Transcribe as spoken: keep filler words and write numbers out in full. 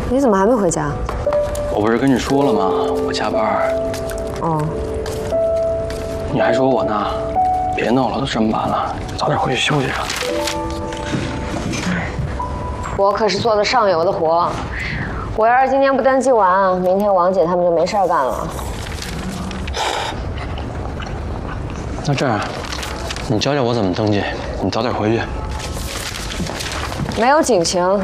你怎么还没回家？ 我不是跟你说了吗？我加班。 哦。 你还说我呢？别闹了，都这么晚了，早点回去休息吧。 我可是做的上游的活，我要是今天不登记完，明天王姐他们就没事儿干了。 那这样，你教教我怎么登记，你早点回去。 没有警情，